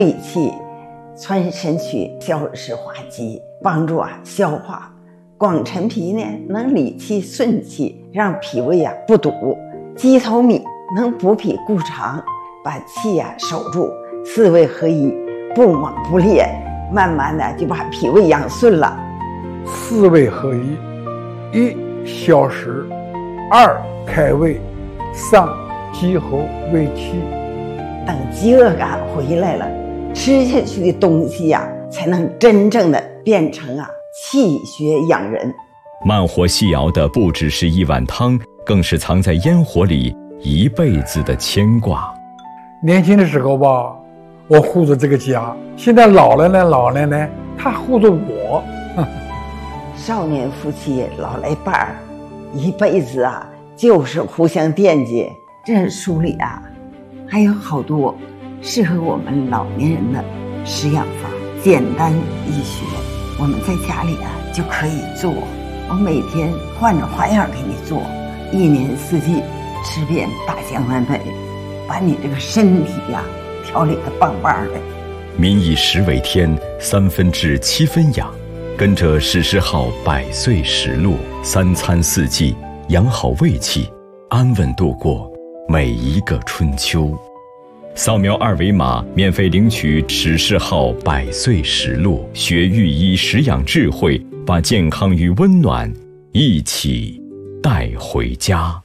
胃气穿肾虚，消食化积，帮助消化。广陈皮呢，能理气顺气，让脾胃不堵。鸡头米能补脾固肠，把气守住。四味合一，不猛不烈，慢慢的就把脾胃养顺了。 四味合一：一、消食；二、开胃；三、激活胃气。 等饥饿感回来了，吃下去的东西才能真正的变成气血养人。 慢火细熬的不只是一碗汤，更是藏在烟火里一辈子的牵挂。 年轻的时候吧，我护着这个家，现在老了呢，他护着我。 少年夫妻老来伴儿，一辈子就是互相惦记。这书里还有好多适合我们老年人的食养法，简单易学，我们在家里就可以做。我每天换着花样给你做，一年四季吃遍大江南北，把你这个身体调理得棒棒的。 民以食为天，3分治7分养，跟着史诗号100岁实录，3餐4季养好胃气，安稳度过每一个春秋。扫描2维码，免费领取史诗号100岁实录，学御医食养智慧，把健康与温暖一起带回家。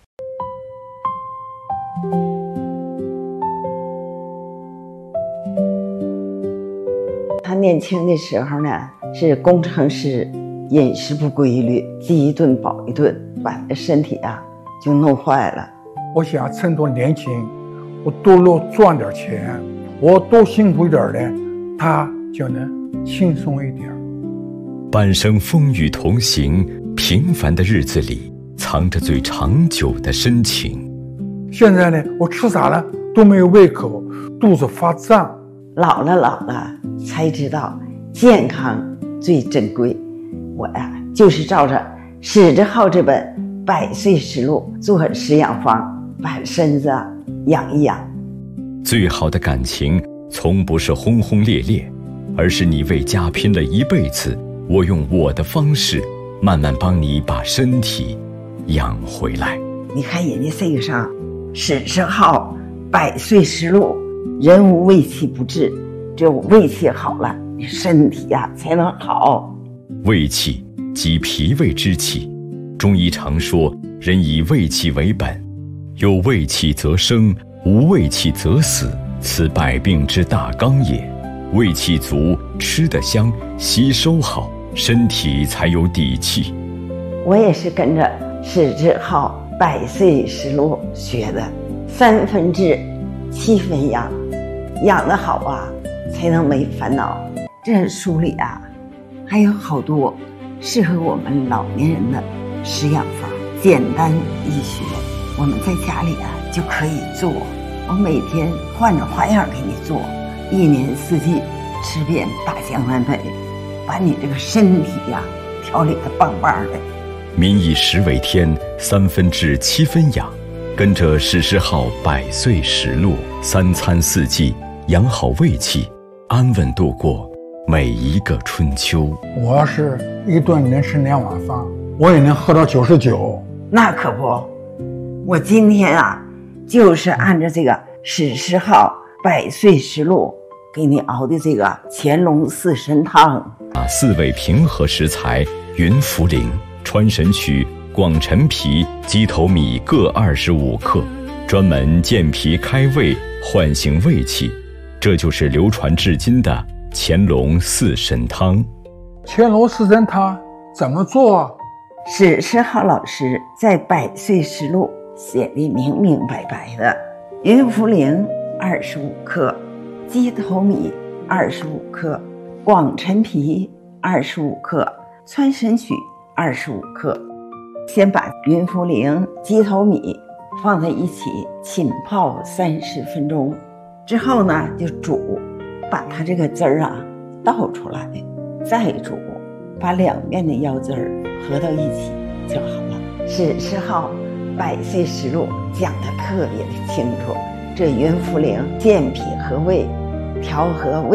他年轻的时候呢，是工程师，饮食不规律，饥一顿饱一顿，把身体就弄坏了。 我想趁着年轻，我多赚点钱，我多辛苦一点呢，他就能轻松一点。 半生风雨同行，平凡的日子里藏着最长久的深情。 现在呢，我吃啥呢都没有胃口，肚子发胀。 老了才知道健康最珍贵。我就是照着史志浩这本100岁实录做食养方，把身子养一养。 最好的感情从不是轰轰烈烈，而是你为家拼了一辈子，我用我的方式慢慢帮你把身体养回来。 你看人家这个上史志浩100岁实录，人无胃气不治，只有胃气好了，你身体才能好。 胃气即脾胃之气，中医常说人以胃气为本，有胃气则生，无胃气则死，此百病之大纲也。胃气足，吃得香，吸收好，身体才有底气。 我也是跟着史志浩100岁实录学的，3分治7分养，养得好才能没烦恼。这书里还有好多适合我们老年人的食养法，简单易学，我们在家里就可以做。我每天换着花样给你做，一年四季吃遍大江南北，把你这个身体调理得棒棒的。 民以食为天，3分治7分养，跟着史诗号100岁实录，3餐4季养好胃气，安稳度过每一个春秋。 我要是一顿能吃2碗饭，我也能喝到99。 那可不，我今天就是按照这个史诗号100岁实录给你熬的这个乾隆4神汤。 4味平和食材：云茯苓、川神曲、广陈皮、鸡头米各25克，专门健脾开胃，唤醒胃气。这就是流传至今的乾隆4神汤。 乾隆4神汤怎么做？ 史诗浩老师在100岁实录写的明明白白的。云茯苓25克，鸡头米25克，广陈皮25克，川神曲25克。先把云茯苓、鸡头米放在一起浸泡30分钟，之后呢就煮，把它这个汁儿倒出来，再煮，把两面的腰汁儿合到一起就好了。史诗浩100岁实录讲得特别的清楚。这云茯苓健脾和胃， 调和